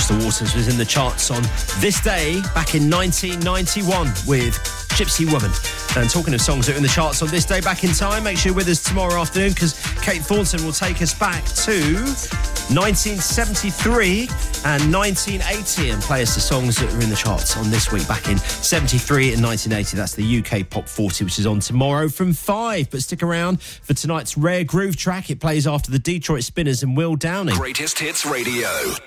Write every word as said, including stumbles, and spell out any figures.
Crystal Waters was in the charts on this day back in nineteen ninety-one with Gypsy Woman. And talking of songs that are in the charts on this day back in time, make sure you're with us tomorrow afternoon because Kate Thornton will take us back to nineteen seventy-three and nineteen eighty and play us the songs that are in the charts on this week back in seventy-three and nineteen eighty. That's the U K Pop forty, which is on tomorrow from five. But stick around for tonight's Rare Groove track. It plays after the Detroit Spinners and Will Downing. Greatest Hits Radio.